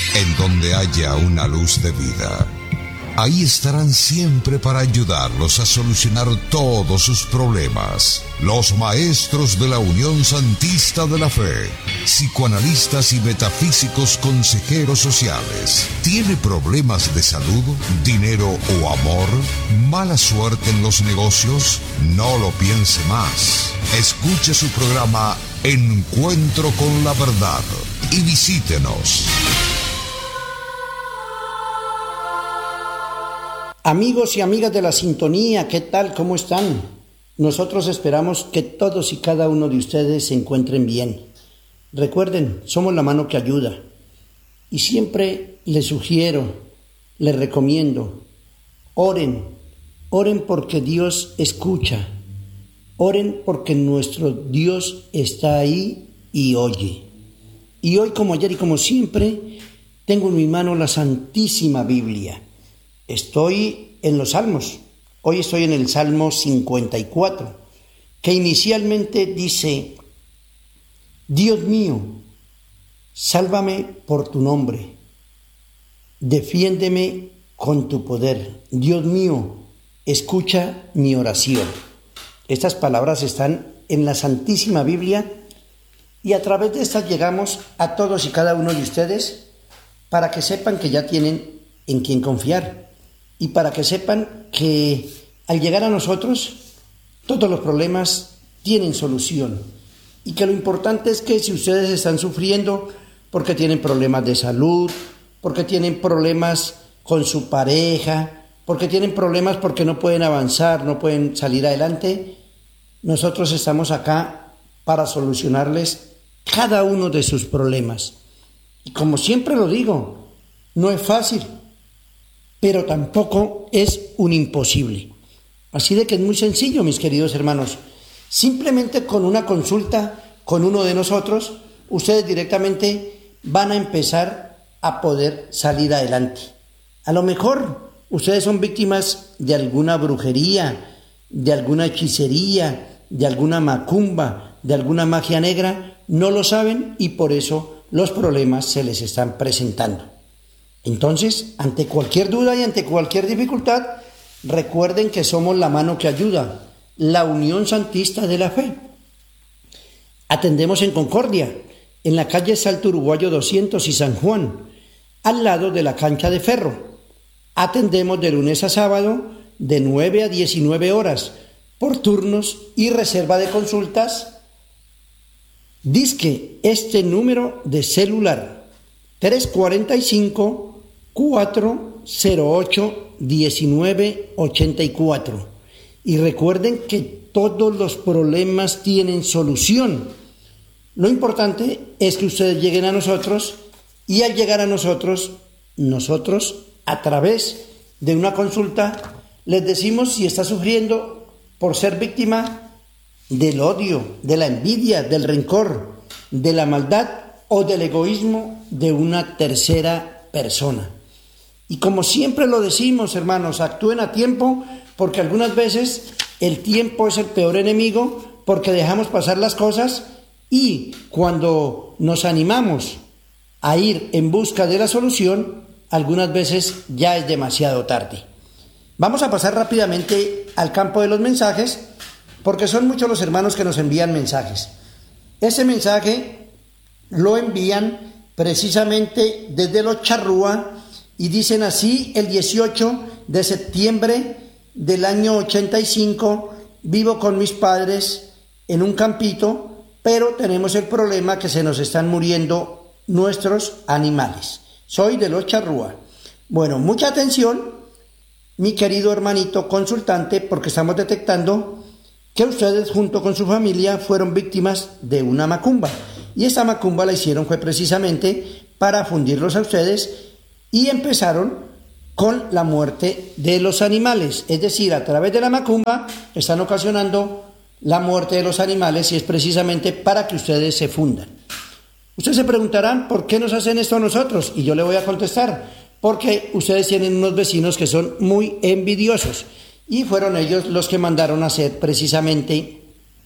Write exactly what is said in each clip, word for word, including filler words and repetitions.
En donde haya una luz de vida, ahí estarán siempre para ayudarlos a solucionar todos sus problemas. Los maestros de la Unión Santista de la Fe, psicoanalistas y metafísicos consejeros sociales. ¿Tiene problemas de salud, dinero o amor? ¿Mala suerte en los negocios? No lo piense más. Escuche su programa Encuentro con la Verdad y visítenos. Amigos y amigas de la sintonía, ¿qué tal? ¿Cómo están? Nosotros esperamos que todos y cada uno de ustedes se encuentren bien. Recuerden, somos la mano que ayuda. Y siempre les sugiero, les recomiendo, oren. Oren porque Dios escucha. Oren porque nuestro Dios está ahí y oye. Y hoy, como ayer y como siempre, tengo en mi mano la Santísima Biblia. Estoy en los Salmos. Hoy estoy en el Salmo cincuenta y cuatro, que inicialmente dice: Dios mío, sálvame por tu nombre, defiéndeme con tu poder. Dios mío, escucha mi oración. Estas palabras están en la Santísima Biblia y a través de estas llegamos a todos y cada uno de ustedes para que sepan que ya tienen en quién confiar. Y para que sepan que al llegar a nosotros, todos los problemas tienen solución. Y que lo importante es que si ustedes están sufriendo porque tienen problemas de salud, porque tienen problemas con su pareja, porque tienen problemas porque no pueden avanzar, no pueden salir adelante, nosotros estamos acá para solucionarles cada uno de sus problemas. Y como siempre lo digo, no es fácil, pero tampoco es un imposible. Así de que es muy sencillo, mis queridos hermanos. Simplemente con una consulta con uno de nosotros, ustedes directamente van a empezar a poder salir adelante. A lo mejor ustedes son víctimas de alguna brujería, de alguna hechicería, de alguna macumba, de alguna magia negra, no lo saben y por eso los problemas se les están presentando. Entonces, ante cualquier duda y ante cualquier dificultad, recuerden que somos la mano que ayuda, la Unión Santista de la Fe. Atendemos en Concordia, en la calle Salto Uruguayo doscientos y San Juan, al lado de la cancha de ferro. Atendemos de lunes a sábado, de nueve a diecinueve horas, por turnos y reserva de consultas. Disque este número de celular, tres cuatro cinco, cuatro cero ocho, uno nueve ocho cuatro. Y recuerden que todos los problemas tienen solución. Lo importante es que ustedes lleguen a nosotros y al llegar a nosotros, nosotros a través de una consulta les decimos si está sufriendo por ser víctima del odio, de la envidia, del rencor, de la maldad o del egoísmo de una tercera persona. Y como siempre lo decimos, hermanos, actúen a tiempo, porque algunas veces el tiempo es el peor enemigo, porque dejamos pasar las cosas y cuando nos animamos a ir en busca de la solución, algunas veces ya es demasiado tarde. Vamos a pasar rápidamente al campo de los mensajes, porque son muchos los hermanos que nos envían mensajes. Ese mensaje lo envían precisamente desde Los Charrúa y dicen así: el dieciocho de septiembre del año ochenta y cinco vivo con mis padres en un campito, pero tenemos el problema que se nos están muriendo nuestros animales. Soy de Los Charrúa. Bueno, mucha atención, mi querido hermanito consultante, porque estamos detectando que ustedes junto con su familia fueron víctimas de una macumba. Y esta macumba la hicieron fue precisamente para fundirlos a ustedes y empezaron con la muerte de los animales. Es decir, a través de la macumba están ocasionando la muerte de los animales y es precisamente para que ustedes se fundan. Ustedes se preguntarán, ¿por qué nos hacen esto a nosotros? Y yo le voy a contestar, porque ustedes tienen unos vecinos que son muy envidiosos y fueron ellos los que mandaron a hacer precisamente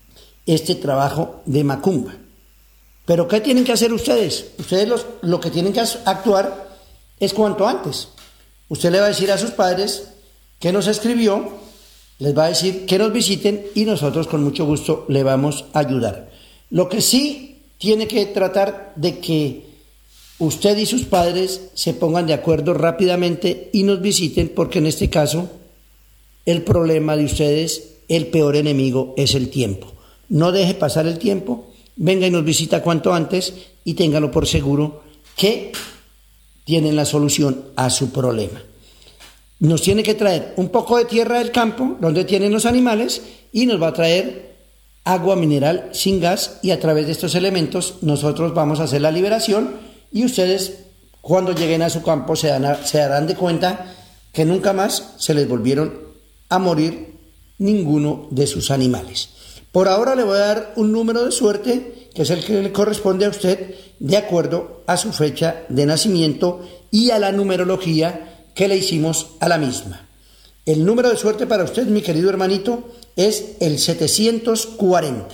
este trabajo de macumba. ¿Pero qué tienen que hacer ustedes? Ustedes los, lo que tienen que actuar es cuanto antes. Usted le va a decir a sus padres que nos escribió, les va a decir que nos visiten y nosotros con mucho gusto le vamos a ayudar. Lo que sí tiene que tratar de que usted y sus padres se pongan de acuerdo rápidamente y nos visiten, porque en este caso el problema de ustedes, el peor enemigo es el tiempo. No deje pasar el tiempo, venga y nos visita cuanto antes y téngalo por seguro que tienen la solución a su problema. Nos tiene que traer un poco de tierra del campo donde tienen los animales y nos va a traer agua mineral sin gas, y a través de estos elementos nosotros vamos a hacer la liberación. Y ustedes, cuando lleguen a su campo, se, dan, se darán de cuenta que nunca más se les volvieron a morir ninguno de sus animales. Por ahora le voy a dar un número de suerte, que es el que le corresponde a usted, de acuerdo a su fecha de nacimiento y a la numerología que le hicimos a la misma. El número de suerte para usted, mi querido hermanito, es el setecientos cuarenta.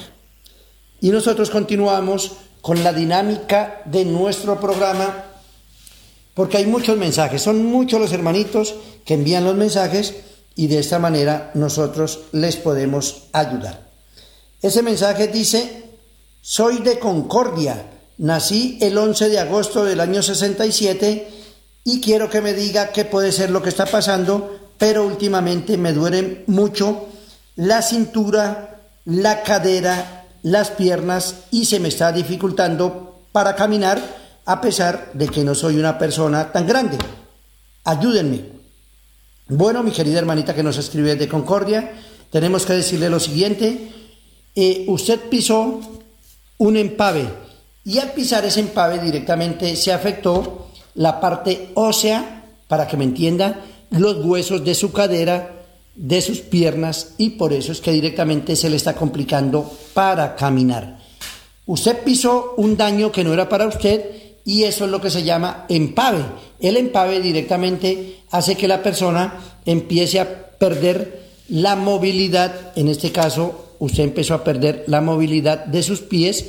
Y nosotros continuamos con la dinámica de nuestro programa, porque hay muchos mensajes, son muchos los hermanitos que envían los mensajes y de esta manera nosotros les podemos ayudar. Ese mensaje dice: soy de Concordia, nací el once de agosto del año sesenta y siete y quiero que me diga qué puede ser lo que está pasando, pero últimamente me duele mucho la cintura, la cadera, las piernas y se me está dificultando para caminar, a pesar de que no soy una persona tan grande. Ayúdenme. Bueno, mi querida hermanita que nos escribe de Concordia, tenemos que decirle lo siguiente: eh, usted pisó un empave y al pisar ese empave directamente se afectó la parte ósea, para que me entienda, los huesos de su cadera, de sus piernas, y por eso es que directamente se le está complicando para caminar. Usted pisó un daño que no era para usted y eso es lo que se llama empave. El empave directamente hace que la persona empiece a perder la movilidad. En este caso, usted empezó a perder la movilidad de sus pies,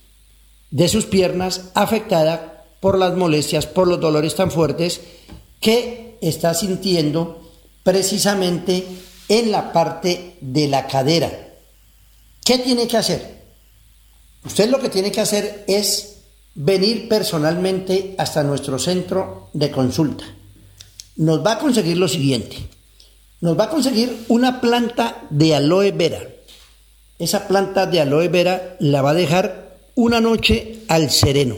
de sus piernas, afectada por las molestias, por los dolores tan fuertes que está sintiendo precisamente en la parte de la cadera. ¿Qué tiene que hacer? Usted lo que tiene que hacer es venir personalmente hasta nuestro centro de consulta. Nos va a conseguir lo siguiente: nos va a conseguir una planta de aloe vera. Esa planta de aloe vera la va a dejar una noche al sereno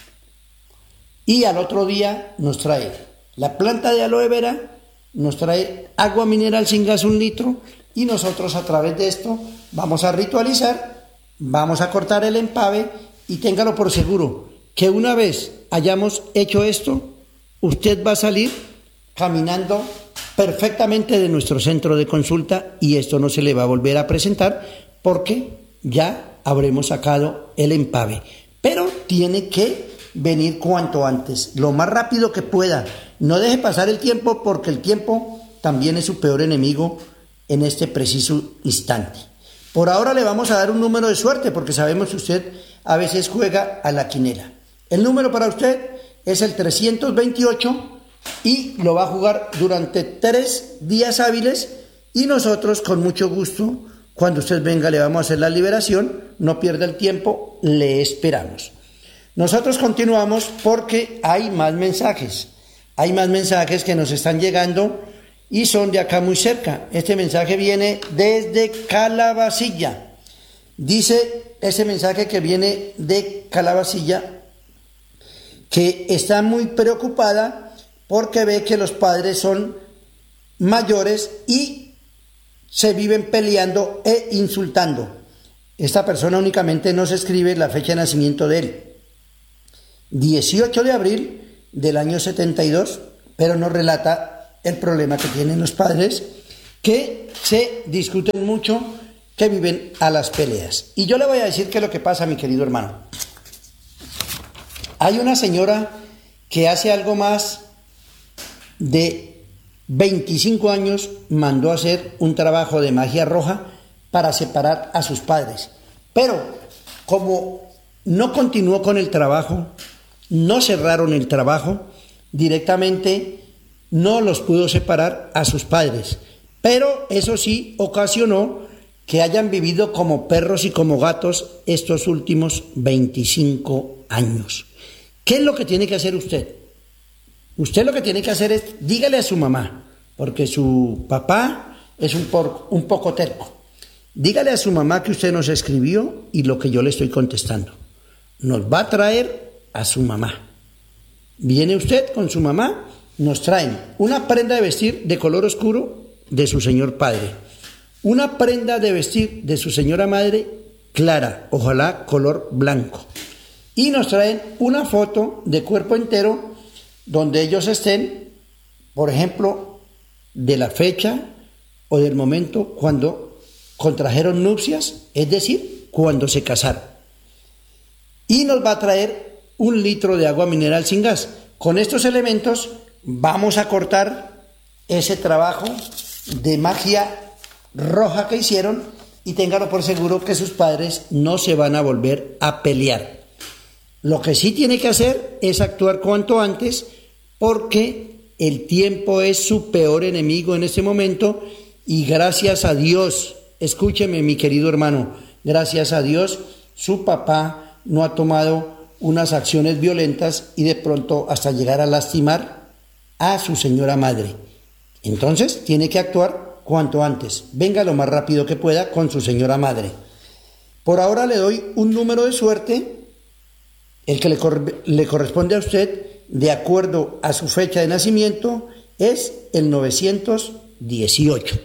y al otro día nos trae la planta de aloe vera, nos trae agua mineral sin gas un litro, y nosotros a través de esto vamos a ritualizar, vamos a cortar el empave, y téngalo por seguro que una vez hayamos hecho esto, usted va a salir caminando perfectamente de nuestro centro de consulta y esto no se le va a volver a presentar porque ya habremos sacado el empave. Pero tiene que venir cuanto antes, lo más rápido que pueda. No deje pasar el tiempo, porque el tiempo también es su peor enemigo en este preciso instante. Por ahora le vamos a dar un número de suerte, porque sabemos que usted a veces juega a la quinela. El número para usted es el trescientos veintiocho y lo va a jugar durante tres días hábiles, y nosotros con mucho gusto, cuando usted venga, le vamos a hacer la liberación. No pierda el tiempo, le esperamos. Nosotros continuamos porque hay más mensajes. Hay más mensajes que nos están llegando y son de acá muy cerca. Este mensaje viene desde Calabacilla. Dice ese mensaje que viene de Calabacilla que está muy preocupada porque ve que los padres son mayores y se viven peleando e insultando. Esta persona únicamente nos escribe la fecha de nacimiento de él, dieciocho de abril del año setenta y dos, pero nos relata el problema que tienen los padres, que se discuten mucho, que viven a las peleas. Y yo le voy a decir qué es lo que pasa, mi querido hermano. Hay una señora que hace algo más de veinticinco años mandó a hacer un trabajo de magia roja para separar a sus padres, pero como no continuó con el trabajo, no cerraron el trabajo, directamente no los pudo separar a sus padres, pero eso sí ocasionó que hayan vivido como perros y como gatos estos últimos veinticinco años. ¿Qué es lo que tiene que hacer usted? Usted lo que tiene que hacer es, dígale a su mamá, porque su papá es un, por, un poco terco. Dígale a su mamá que usted nos escribió y lo que yo le estoy contestando. Nos va a traer a su mamá. Viene usted con su mamá, nos traen una prenda de vestir de color oscuro de su señor padre, una prenda de vestir de su señora madre clara, ojalá color blanco, y nos traen una foto de cuerpo entero donde ellos estén, por ejemplo, de la fecha o del momento cuando contrajeron nupcias, es decir, cuando se casaron. Y nos va a traer un litro de agua mineral sin gas. Con estos elementos vamos a cortar ese trabajo de magia roja que hicieron y ténganlo por seguro que sus padres no se van a volver a pelear. Lo que sí tiene que hacer es actuar cuanto antes, porque el tiempo es su peor enemigo en este momento y gracias a Dios, escúcheme mi querido hermano, gracias a Dios su papá no ha tomado unas acciones violentas y de pronto hasta llegar a lastimar a su señora madre. Entonces tiene que actuar cuanto antes, venga lo más rápido que pueda con su señora madre. Por ahora le doy un número de suerte, el que le, cor- le corresponde a usted de acuerdo a su fecha de nacimiento es el novecientos dieciocho.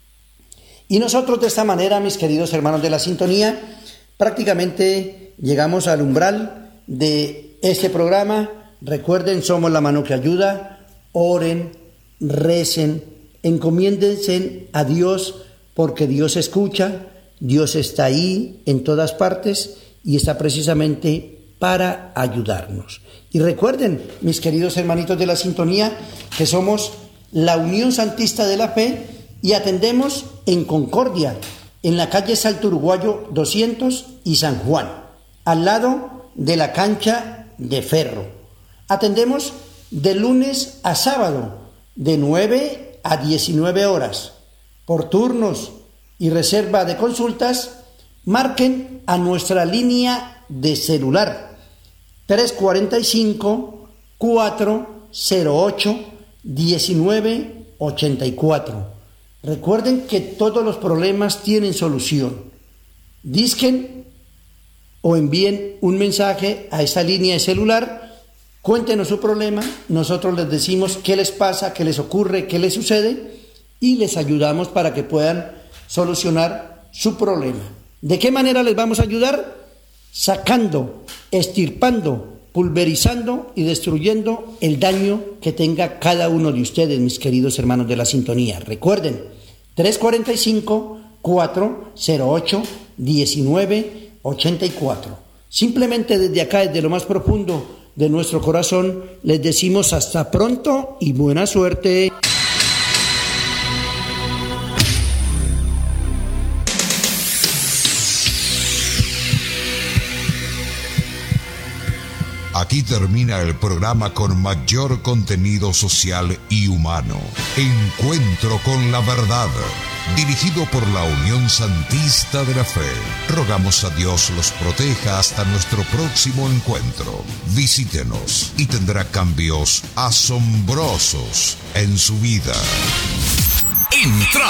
Y nosotros de esta manera, mis queridos hermanos de la sintonía, prácticamente llegamos al umbral de este programa. Recuerden, somos la mano que ayuda. Oren, recen, encomiéndense a Dios, porque Dios escucha, Dios está ahí en todas partes y está precisamente para ayudarnos. Y recuerden, mis queridos hermanitos de la sintonía, que somos la Unión Santista de la Fe y atendemos en Concordia, en la calle Salto Uruguayo doscientos y San Juan, al lado de la cancha de ferro. Atendemos de lunes a sábado, de nueve a diecinueve horas. Por turnos y reserva de consultas, marquen a nuestra línea de celular tres cuatro cinco, cuatro cero ocho, uno nueve ocho cuatro. Recuerden que todos los problemas tienen solución. Disquen o envíen un mensaje a esta línea de celular, cuéntenos su problema, nosotros les decimos qué les pasa, qué les ocurre, qué les sucede y les ayudamos para que puedan solucionar su problema. ¿De qué manera les vamos a ayudar? Sacando, extirpando, pulverizando y destruyendo el daño que tenga cada uno de ustedes, mis queridos hermanos de la sintonía. Recuerden, tres cuatro cinco, cuatro cero ocho, uno nueve ocho cuatro. Simplemente desde acá, desde lo más profundo de nuestro corazón, les decimos hasta pronto y buena suerte. Aquí termina el programa con mayor contenido social y humano. Encuentro con la verdad. Dirigido por la Unión Santista de la Fe. Rogamos a Dios los proteja hasta nuestro próximo encuentro. Visítenos y tendrá cambios asombrosos en su vida. Entrada